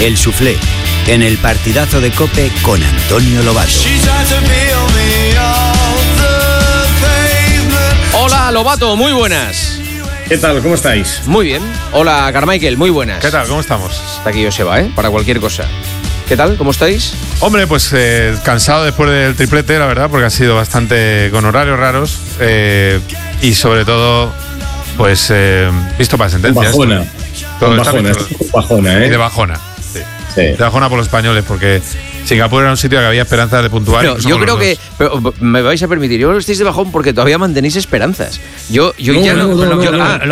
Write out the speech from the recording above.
El Suflé, en el partidazo de COPE con Antonio Lobato. Hola Lobato, muy buenas. ¿Qué tal? ¿Cómo estáis? Muy bien. Hola Carmichael, muy buenas. ¿Qué tal? ¿Cómo estamos? Está aquí Joseba, para cualquier cosa. ¿Qué tal? ¿Cómo estáis? Hombre, pues cansado después del triplete, la verdad, porque ha sido bastante con horarios raros y sobre todo, pues visto para sentencias. Bajona. Todo Bajona, Y de bajona. Sí. Sí. De bajona por los españoles, porque Singapur era un sitio que había esperanzas de puntuar. Pero yo creo que pero me vais a permitir, yo no estéis de bajón porque todavía mantenéis esperanzas. Yo ya no.